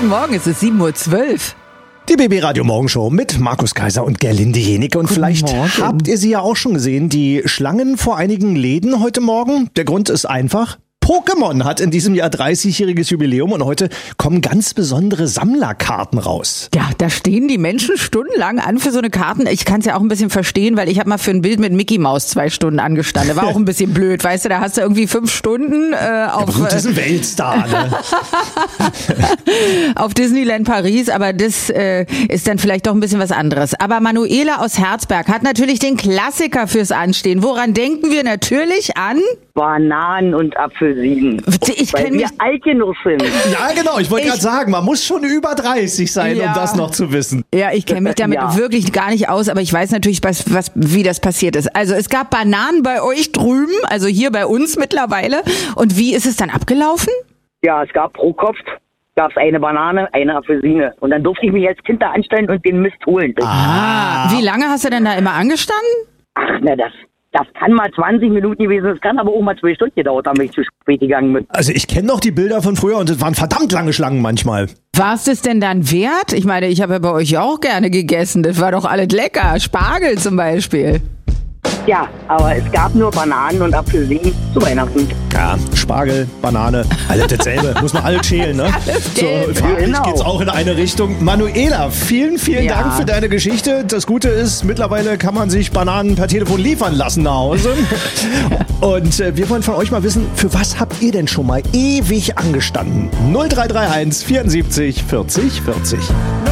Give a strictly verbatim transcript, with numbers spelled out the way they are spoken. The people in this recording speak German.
Guten Morgen, es ist sieben Uhr zwölf. Die B B Radio Morgenshow mit Markus Kaiser und Gerlinde Jenike. Und Guten vielleicht Morgen. habt ihr sie ja auch schon gesehen, die Schlangen vor einigen Läden heute Morgen. Der Grund ist einfach: Pokémon hat in diesem Jahr dreißigjähriges Jubiläum und heute kommen ganz besondere Sammlerkarten raus. Ja, da stehen die Menschen stundenlang an für so eine Karten. Ich kann es ja auch ein bisschen verstehen, weil ich habe mal für ein Bild mit Mickey Maus zwei Stunden angestanden. War auch ein bisschen blöd, weißt du, da hast du irgendwie fünf Stunden äh, auf, Ja, gut, das ist ein Weltstar, ne? auf Disneyland Paris, aber das äh, ist dann vielleicht doch ein bisschen was anderes. Aber Manuela aus Herzberg hat natürlich den Klassiker fürs Anstehen. Woran denken wir? Natürlich an... Bananen und Apfelsinen. Ich Weil kenn wir mich- alt genug sind. Ja, genau. Ich wollte Ich- gerade sagen, man muss schon über dreißig sein, Ja. um das noch zu wissen. Ja, ich kenne mich damit Ja. wirklich gar nicht aus, aber ich weiß natürlich, was, was, wie das passiert ist. Also es gab Bananen bei euch drüben, also hier bei uns mittlerweile. Und wie ist es dann abgelaufen? Ja, es gab pro Kopf gab's eine Banane, eine Apfelsine. Und dann durfte ich mich als Kind da anstellen und den Mist holen. Ah. Wie lange hast du denn da immer angestanden? Ach, na das, das kann mal zwanzig Minuten gewesen, das kann aber auch mal zwei Stunden gedauert haben, wenn ich zu spät gegangen bin. Also ich kenne noch die Bilder von früher und es waren verdammt lange Schlangen manchmal. War es das denn dann wert? Ich meine, ich habe ja bei euch auch gerne gegessen. Das war doch alles lecker. Spargel zum Beispiel. Ja, aber es gab nur Bananen und Apfelsinen zu Weihnachten. Ja, Spargel, Banane, alles dasselbe. Muss man alles schälen, ne? So, gelb. farblich Genau. geht's auch in eine Richtung. Manuela, vielen, vielen Ja. Dank für deine Geschichte. Das Gute ist, mittlerweile kann man sich Bananen per Telefon liefern lassen nach Hause. Und äh, wir wollen von euch mal wissen, für was habt ihr denn schon mal ewig angestanden? null drei drei eins vierundsiebzig vierzig vierzig.